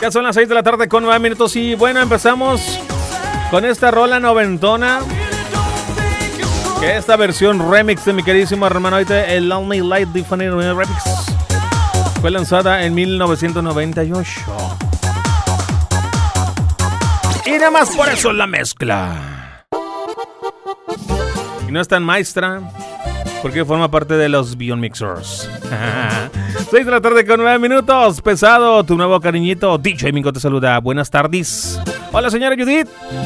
Ya son las 6 de la tarde con 9 minutos y bueno, empezamos con esta rola noventona. Que esta versión remix de mi queridísimo hermano, el Lonely Light Different Remix, fue lanzada en 1998. Y nada más por eso la mezcla. Y no es tan maestra, porque forma parte de los Beyond Mixers. 6 de la tarde con 9 minutos. Pesado, tu nuevo cariñito DJ Mingo te saluda. Buenas tardes. Hola señora Judith.